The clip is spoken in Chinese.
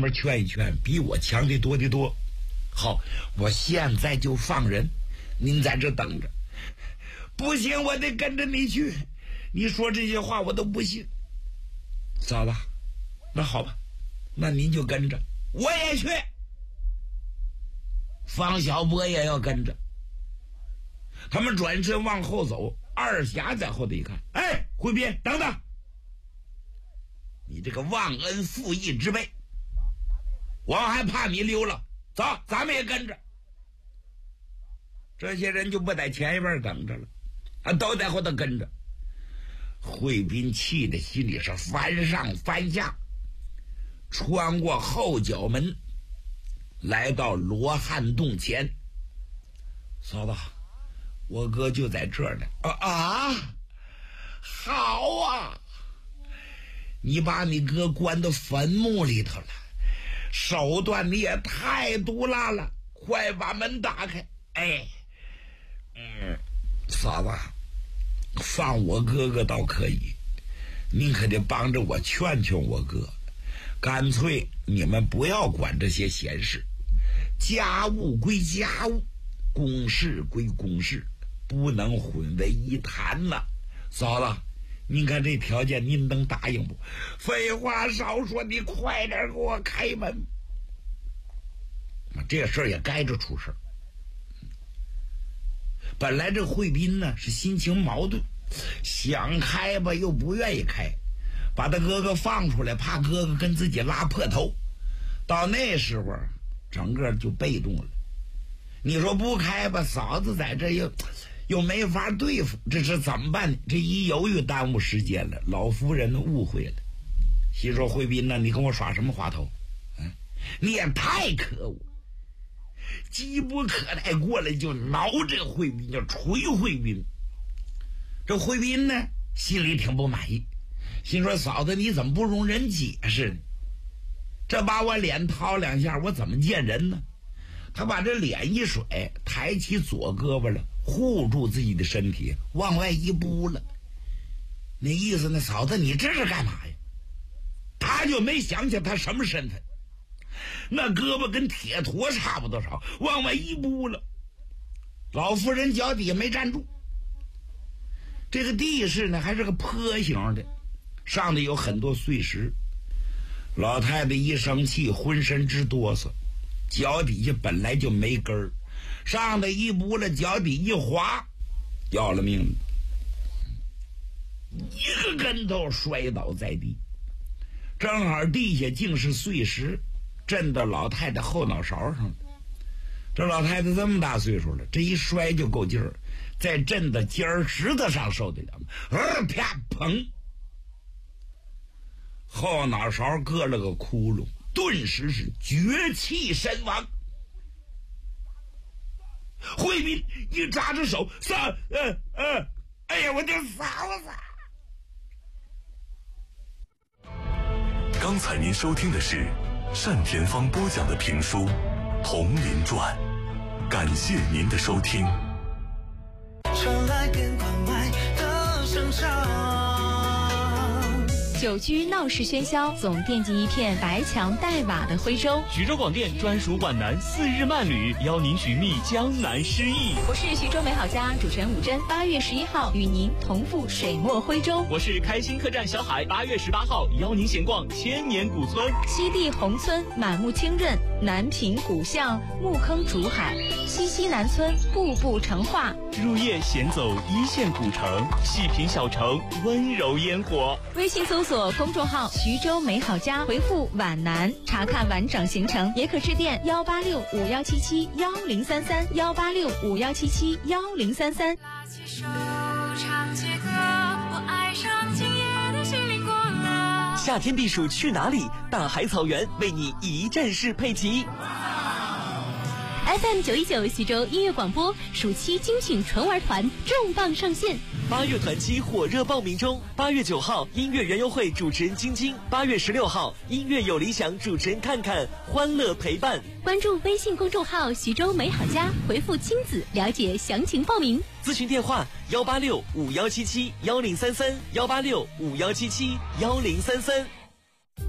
面劝一劝，比我强的多得多。好，我现在就放人，您在这等着。不行，我得跟着你去。你说这些话我都不信。嫂子，那好吧，那您就跟着，我也去。方小波也要跟着。他们转身往后走，二侠在后头一看，哎，惠斌，等等，你这个忘恩负义之辈，我还怕你溜了，走，咱们也跟着。这些人就不在前一边等着了，都在后头跟着。惠斌气的心里是翻上翻下，穿过后角门，来到罗汉洞前。嫂子，我哥就在这儿呢。好啊，你把你哥关到坟墓里头了，手段你也太毒辣了，快把门打开。嫂子，放我哥哥倒可以，您可得帮着我劝劝我哥，干脆你们不要管这些闲事，家务归家务，公事归公事，不能混为一谈呐。嫂子，您看这条件您能答应不？废话少说，你快点给我开门。这事儿也该着出事。本来这惠斌呢是心情矛盾，想开吧又不愿意开，把他哥哥放出来，怕哥哥跟自己拉破头。到那时候整个就被动了。你说不开吧，嫂子在这又没法对付，这是怎么办呢？这一犹豫耽误时间了，老夫人误会了，心说惠斌呢，你跟我耍什么滑头？你也太可恶！急不可待过来就挠这惠斌，就捶惠斌。这惠斌呢心里挺不满意，心说嫂子你怎么不容人解释呢？这把我脸掏两下，我怎么见人呢？他把这脸一甩，抬起左胳膊了，护住自己的身体，往外一扑了。那意思呢，嫂子你这是干嘛呀？他就没想起他什么身份，那胳膊跟铁坨差不多少，往外一扑了。老夫人脚底下没站住，这个地势呢还是个坡形的，上头有很多碎石。老太太一生气，浑身直哆嗦，脚底下本来就没根儿，上头一扑了，脚底一滑，要了命了，一个跟头摔倒在地，正好地下竟是碎石，震到老太太后脑勺上了。这老太太这么大岁数了，这一摔就够劲儿，再震到尖儿石头上受得了吗？啪砰，后脑勺割了个窟窿，顿时是绝气身亡。惠斌一抓着手，哎呀，我的嫂子！ 刚才您收听的是单田芳播讲的评书《铜林传》，感谢您的收听。 传来电话外的声响。 久居闹市喧嚣，总惦记一片白墙黛瓦的徽州。 徐州广电专属皖南4日慢旅，邀您寻觅江南诗意。 我是徐州美好家主持人武珍，8月11号与您同赴水墨徽州。 我是开心客栈小海，8月18号邀您闲逛千年古村。 西递宏村满目清润，南平古巷木坑竹海，西南村步步成画。 入夜闲走一线古城，细品小城温柔烟火。 微信搜索公众号徐州美好家，回复皖南查看完整行程，也可致电18651771033，18651771033。 拉起手唱起歌，我爱上今夜的心灵过了。 夏天避暑去哪里？大海草原为你一站式配齐。 FM 919徐州音乐广播暑期精选纯玩团重磅上线 ，8月团期火热报名中。8月9号音乐园游会主持人晶晶，8月16号音乐有理想主持人看看，欢乐陪伴。 关注微信公众号徐州美好家，回复亲子了解详情报名。 咨询电话18651771033，18651771033。